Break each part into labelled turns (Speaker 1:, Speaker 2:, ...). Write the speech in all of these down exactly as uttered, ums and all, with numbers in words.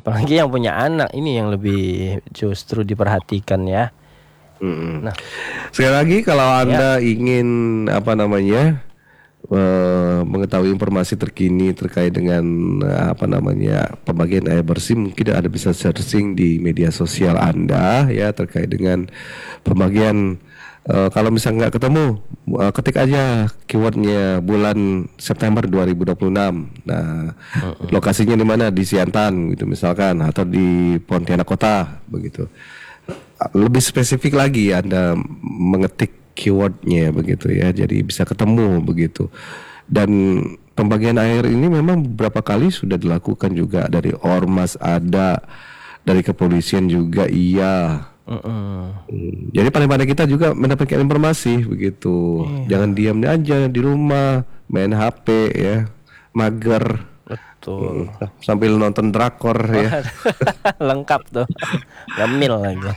Speaker 1: apalagi yang punya anak ini yang lebih justru diperhatikan ya.
Speaker 2: Mm-mm. Nah, sekali lagi kalau Anda ya. ingin apa namanya uh, mengetahui informasi terkini terkait dengan uh, apa namanya pembagian air bersih, mungkin Anda bisa searching di media sosial Anda ya terkait dengan pembagian. Uh, kalau misalnya nggak ketemu, uh, ketik aja keywordnya bulan September dua ribu dua puluh enam. Nah, uh-uh. lokasinya di mana? Di Siantan gitu misalkan, atau di Pontianak Kota begitu. Lebih spesifik lagi Anda mengetik keywordnya begitu ya, jadi bisa ketemu begitu. Dan pembagian air ini memang beberapa kali sudah dilakukan juga dari ormas, ada dari kepolisian juga iya. Uh-uh. Hmm, jadi paling pada kita juga mendapatkan informasi begitu. Iya. Jangan diam aja di rumah main H P ya, mager.
Speaker 1: Betul.
Speaker 2: Hmm, sambil nonton drakor ya.
Speaker 1: Lengkap tuh. Ngemil lagi.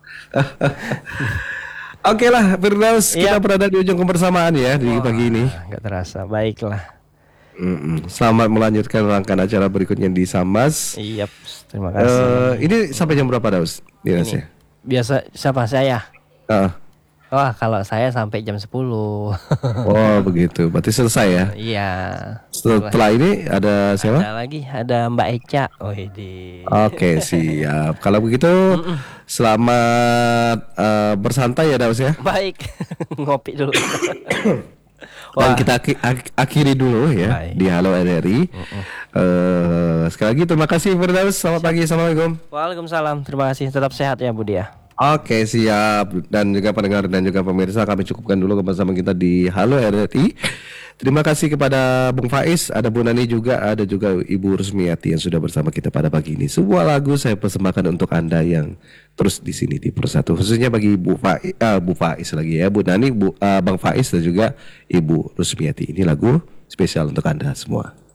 Speaker 2: Oke lah, Firdaus, yep. kita berada di ujung kebersamaan ya di
Speaker 1: Wah,
Speaker 2: pagi ini.
Speaker 1: Gak terasa, baiklah.
Speaker 2: Mm-mm. Selamat melanjutkan rangkaian acara berikutnya di Sambas.
Speaker 1: Iya, yep, terima kasih.
Speaker 2: Uh, ini sampai jam berapa, Daus?
Speaker 1: Ini, biasa siapa saya?
Speaker 2: Uh.
Speaker 1: Wah, kalau saya sampai jam sepuluh.
Speaker 2: Oh, begitu. Berarti selesai ya?
Speaker 1: Iya.
Speaker 2: Setelah, Setelah ini ada siapa?
Speaker 1: Ada lagi, ada Mbak Eca. Oh, ini.
Speaker 2: Oke, siap. Kalau begitu, selamat uh, bersantai ya, Daus ya.
Speaker 1: Baik. Ngopi dulu.
Speaker 2: Dan kita ak- ak- akhiri dulu ya. Baik. Di Halo R R I. Uh-uh. Uh, sekali lagi terima kasih Firdaus. Selamat pagi. Assalamualaikum.
Speaker 1: Waalaikumsalam. Terima kasih. Tetap sehat ya Budi ya.
Speaker 2: Oke, siap. Dan juga pendengar dan juga pemirsa, kami cukupkan dulu bersama kita di Halo R R I. Terima kasih kepada Bung Faiz, ada Bu Nani juga, ada juga Ibu Rusmiati yang sudah bersama kita pada pagi ini. Sebuah lagu saya persembahkan untuk Anda yang terus di sini di Persatu, khususnya bagi Bu Faiz, uh, Bu Faiz lagi ya, Bu Nani, Bu, uh, Bang Faiz dan juga Ibu Rusmiati. Ini lagu spesial untuk Anda semua.